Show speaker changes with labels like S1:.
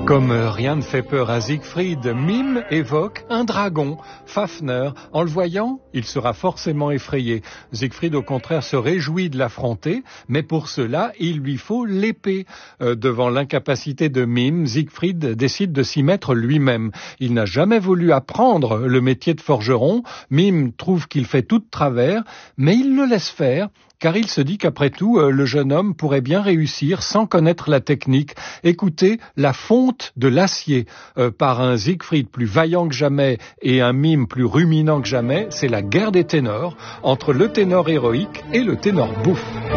S1: Comme rien ne fait peur à Siegfried, Mime évoque un dragon, Fafner. En le voyant, il sera forcément effrayé. Siegfried, au contraire, se réjouit de l'affronter, mais pour cela, il lui faut l'épée. Devant l'incapacité de Mime, Siegfried décide de s'y mettre lui-même. Il n'a jamais voulu apprendre le métier de forgeron. Mime trouve qu'il fait tout de travers, mais il le laisse faire, car il se dit qu'après tout, le jeune homme pourrait bien réussir sans connaître la technique. Écoutez, la fonte de l'acier par un Siegfried plus vaillant que jamais et un Mime plus ruminant que jamais, c'est la guerre des ténors entre le ténor héroïque et le ténor bouffe.